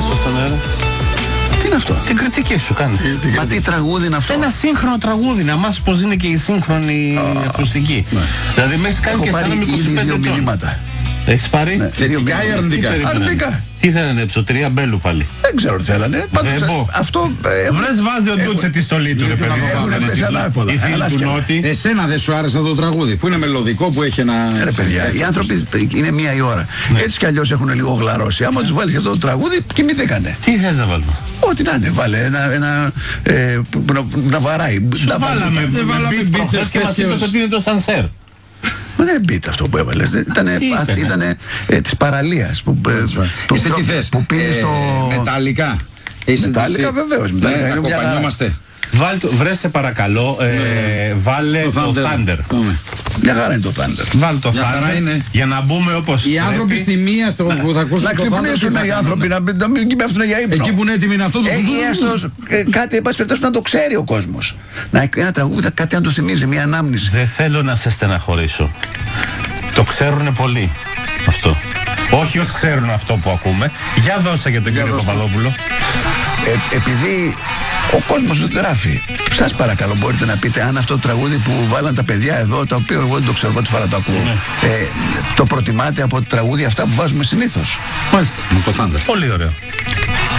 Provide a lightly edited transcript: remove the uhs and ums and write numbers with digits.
στον αέρα. Τι είναι αυτό? Την κριτική σου κάνει. Μα τι τραγούδι είναι αυτό? Ένα σύγχρονο τραγούδι, να μάθεις πως είναι και η σύγχρονη ακουστική. Δηλαδή με έχεις κάνει και αισθάνομαι 25 δύο ετών. μηνύματα. Έχεις πάρει? Θετικά ή αρνητικά? Αρνητικά. Τι θέλανε, ψωτρία μπέλου πάλι? Δεν ξέρω τι θέλανε. Βέμπο. Αυτό. Βρες βάζει ο Ντούτσε τη στολή του, ρε παιδί. Οι φίλοι του Νότι. Εσένα δεν σου άρεσε το τραγούδι που είναι μελωδικό, που έχει ένα. Ρε παιδιά, οι άνθρωποι είναι 1 η ώρα. Έτσι κι αλλιώς έχουν λίγο γλαρώσει. Άμα τους βάλεις αυτό το τραγούδι, κοιμηθήκανε. Τι θες να βάλουμε? Ό,τι να είναι, βάλε ένα. Να βαράει. Σου βάλαμε beat προχθές και μας είπες ότι είναι το Σανσέρ. Μα δεν είναι beat αυτό που έβαλες. Ήταν της παραλίας. Εσύ τι θες? Που πήγε στο. Μεταλλικά. Μετάλλικα, βεβαίως. Ναι, να κοπανιόμαστε. Βρέσε παρακαλώ, βάλε το Thunder. Μια χαρά είναι το Thunder. Βάλε το Thunder για να μπούμε όπως οι άνθρωποι στη μία που θα ακούσουν να το Thunder. ξυπνήσουν οι άνθρωποι, να μην πέφτουν για ύπνο. Εκεί που είναι έτοιμοι είναι αυτό το κάτι, εν πάση περιπτώσει, να το ξέρει ο κόσμος. Ένα τραγούδι, κάτι να του θυμίζει, μια ανάμνηση. Δεν θέλω να σε στεναχωρήσω. Το ξέρουν πολύ αυτό. Όχι όσοι ξέρουν αυτό που ακούμε. Για δώσα για τον κύριο Παπαδόπουλο. Επειδή ο κόσμος το γράφει, σας παρακαλώ, μπορείτε να πείτε αν αυτό το τραγούδι που βάλαν τα παιδιά εδώ, το οποίο εγώ δεν το ξέρω, πρώτη φορά το ακούω, το προτιμάτε από τα τραγούδια αυτά που βάζουμε συνήθως? Μάλιστα. Το Thunder. Πολύ ωραίο.